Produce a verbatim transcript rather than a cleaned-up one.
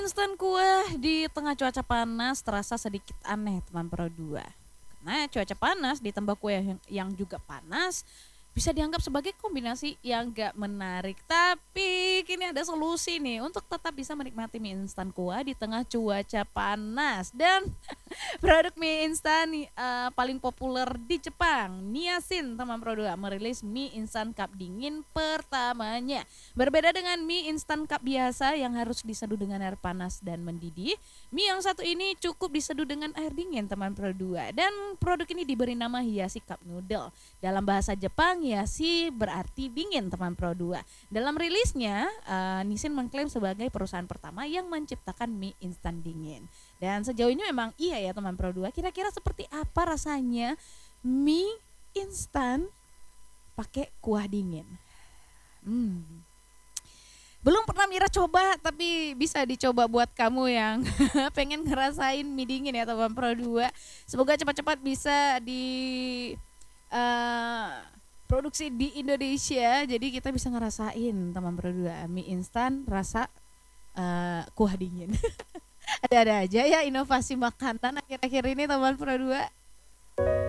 Instan kuah di tengah cuaca panas terasa sedikit aneh teman Pro dua. Karena cuaca panas ditambah kue yang, yang juga panas bisa dianggap sebagai kombinasi yang gak menarik. Tapi kini ada solusi nih untuk tetap bisa menikmati mie instan kuah di tengah cuaca panas. Dan produk mie instan eh, paling populer di Jepang, Nissin teman Pro dua merilis mie instan cup dingin pertamanya. Berbeda dengan mie instan cup biasa yang harus diseduh dengan air panas dan mendidih, mie yang satu ini cukup diseduh dengan air dingin teman Pro dua. Dan produk ini diberi nama Hiyashi Cup Noodle. Dalam bahasa Jepang, Hiyashi berarti dingin teman Pro dua. Dalam rilisnya, uh, Nissin mengklaim sebagai perusahaan pertama yang menciptakan mie instan dingin. Dan sejauh ini memang iya ya teman Pro dua. Kira-kira seperti apa rasanya mie instan pakai kuah dingin? Hmm. Belum pernah Mira coba, tapi bisa dicoba buat kamu yang pengen ngerasain mie dingin ya teman Pro dua. Semoga cepat-cepat bisa di uh, produksi di Indonesia, jadi kita bisa ngerasain teman Pro dua mie instan rasa uh, kuah dingin. Ada-ada aja ya inovasi makanan akhir-akhir ini teman Pro dua.